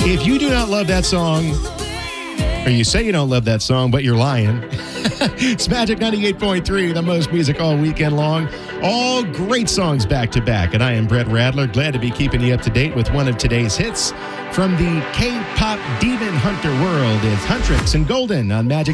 If you do not love that song, or you say you don't love that song, but you're lying, it's Magic 98.3, the most music all weekend long. All great songs back to back. And I am Brett Radler, glad to be keeping you up to date with one of today's hits from the K-pop demon hunter world. It's Huntrix and Golden on Magic